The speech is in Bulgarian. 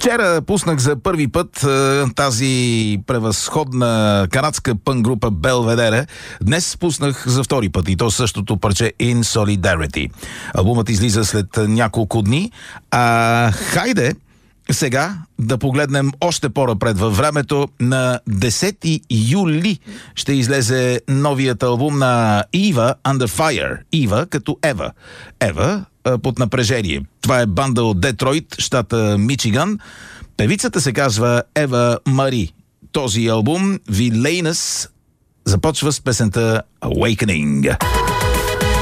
Вчера пуснах за първи път тази превъзходна канадска пънк група Белведере. Днес пуснах за втори път и то същото парче In Solidarity. Албумът излиза след няколко дни. Хайде сега да погледнем още по-напред във времето. На 10 юли ще излезе новият албум на Eva Under Fire. Eva като Ева. Ева под напрежение. Това е банда от Детройт, щата Мичиган. Певицата се казва Ева Мари. Този албум, Villainous, започва с песента Awakening.